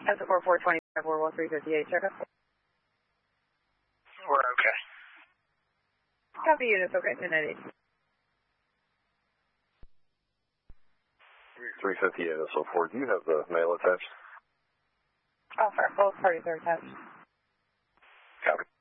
That's a 4425, 41358, check up. We're okay. Copy units, okay, 1098. 358 SO4, do you have the mail attached? Oh, sorry, both parties are attached. Copy.